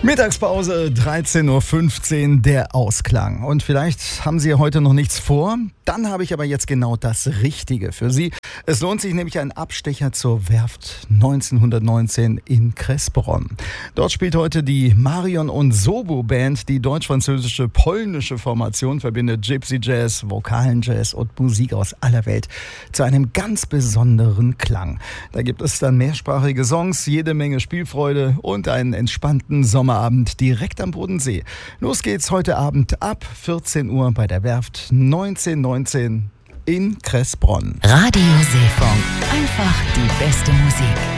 Mittagspause, 13.15 Uhr, der Ausklang. Und vielleicht haben Sie heute noch nichts vor, dann habe ich aber jetzt genau das Richtige für Sie. Es lohnt sich nämlich ein Abstecher zur Werft 1919 in Kressbronn. Dort spielt heute die Marion und Sobo Band, die deutsch-französische polnische Formation verbindet Gypsy Jazz, vokalen Jazz und Musik aus aller Welt zu einem ganz besonderen Klang. Da gibt es dann mehrsprachige Songs, jede Menge Spielfreude und einen entspannten Sommerabend direkt am Bodensee. Los geht's heute Abend ab 14 Uhr bei der Werft 1919 in Kressbronn. Radio Seefunk. Einfach die beste Musik.